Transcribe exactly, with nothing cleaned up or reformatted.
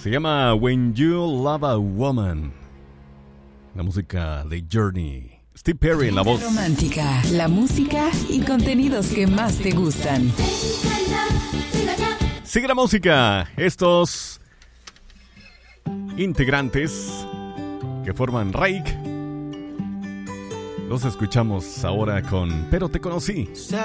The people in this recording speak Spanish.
Se llama When You Love a Woman. La música de Journey. Steve Perry en la voz. Romántica, la música y contenidos que más te gustan. Sigue la música. Estos integrantes que forman Rake. Los escuchamos ahora con Pero te conocí.